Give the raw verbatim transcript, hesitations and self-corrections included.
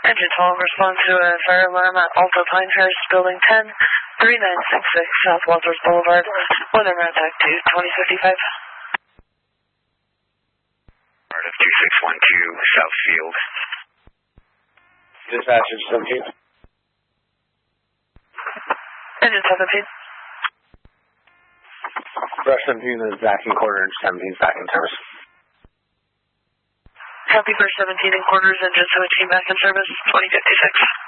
Engine twelve, respond to a fire alarm at Alta Pinehurst, Building ten, three nine six six, South Walters Boulevard. Weather contact to twenty fifty-five. Part of two six one two, Southfield. Dispatcher seventeen. Engine seventeen. Brush seventeen is back in quarter and seventeen is back in service. Copy for seventeen in quarters, engine seventeen back in service, twenty fifty-six.